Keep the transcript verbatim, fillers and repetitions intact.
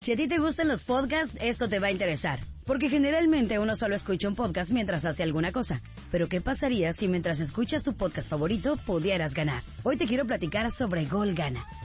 Si a ti te gustan los podcasts, esto te va a interesar. Porque generalmente uno solo escucha un podcast mientras hace alguna cosa. Pero ¿qué pasaría si mientras escuchas tu podcast favorito pudieras ganar? Hoy te quiero platicar sobre Gol Gana.